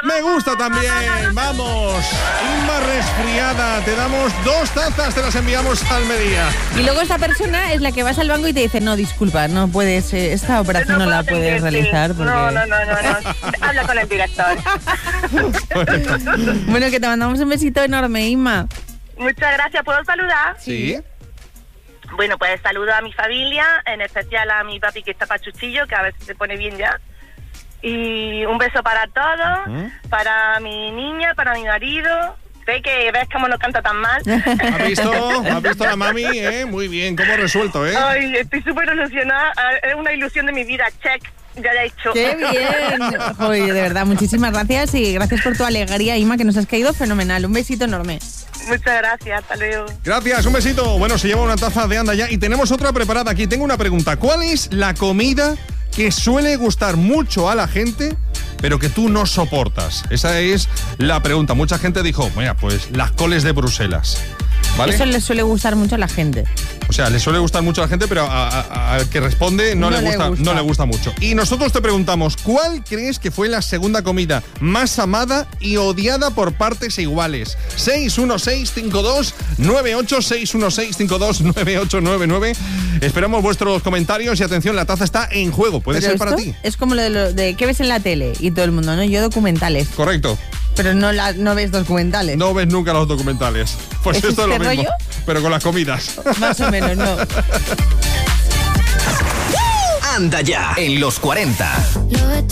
Me gusta también. Vamos. Inma resfriada. Te damos 2 tazas, te las enviamos a Almería. Y luego esta persona es la que vas al banco y te dice, no, disculpa, no puedes, esta operación no la puedes realizar. Porque... No. Habla con el director. Bueno, que te mandamos un besito enorme, Inma. Muchas gracias. ¿Puedo saludar? Sí. Bueno, pues saludo a mi familia, en especial a mi papi que está pachuchillo, que a ver si se pone bien ya. Y un beso para todos, para mi niña, para mi marido. Sé que ves cómo no canta tan mal. ¿Has visto a la mami? Muy bien, ¿cómo resuelto, Ay, estoy súper ilusionada. Es una ilusión de mi vida. Check. Ya he hecho. ¡Qué bien! Oye, de verdad, muchísimas gracias y gracias por tu alegría, Inma, que nos has caído fenomenal. Un besito enorme. Muchas gracias, hasta luego. Gracias, un besito. Bueno, se lleva una taza de Anda Ya y tenemos otra preparada aquí. Tengo una pregunta. ¿Cuál es la comida que suele gustar mucho a la gente, pero que tú no soportas? Esa es la pregunta. Mucha gente dijo, mira, pues las coles de Bruselas. ¿Vale? Eso le suele gustar mucho a la gente. O sea, le suele gustar mucho a la gente, pero al que responde no le gusta mucho. Y nosotros te preguntamos, ¿cuál crees que fue la segunda comida más amada y odiada por partes iguales? 616-52-98, 616-52-9899. Esperamos vuestros comentarios y atención, la taza está en juego. Puede ser para ti. Es como lo de ¿qué ves en la tele? Y todo el mundo, ¿no? Yo documentales. Correcto. Pero no ves documentales. No ves nunca los documentales. Pues esto es lo mismo, rollo? Pero con las comidas. Más o menos, no. Anda Ya, en los 40.